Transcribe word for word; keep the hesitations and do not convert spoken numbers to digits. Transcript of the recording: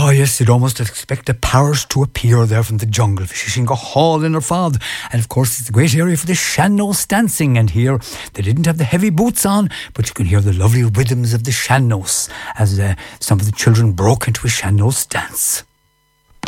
Oh yes, you'd almost expect a parrot to appear there from the jungle, fishing a haul in her fad. And of course it's a great area for the sean-nós dancing, and here they didn't have the heavy boots on, but you can hear the lovely rhythms of the sean-nós as uh, some of the children broke into a sean-nós dance.